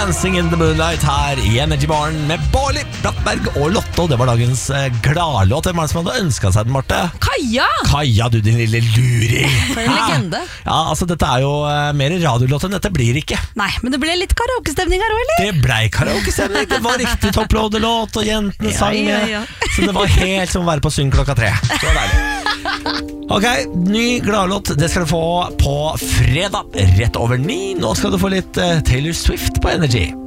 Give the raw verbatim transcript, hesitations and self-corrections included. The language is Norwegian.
Dancing in the Moonlight her i Energy Morgen med Bårli, Brattberg og Lotto. Det var dagens eh, gladlåt. Hvem var det som hadde ønsket seg den, Marte? Kaja! Kaja, du din lille luring. For en legende. Ja, altså dette er jo eh, mer radiolåt enn dette blir ikke. Nei, men det ble litt karaokestemning her også, eller? Det ble karaokestemning. Det var riktig topplådelåt, og jentene Ja, sang. ja, ja. Så det var helt som å være på Syng klokka tre. Så var deilig. Ok, ny gladlåt. Det skal du få på fredag rett over ni. Nå skal du få litt eh, Taylor Swift på Energy.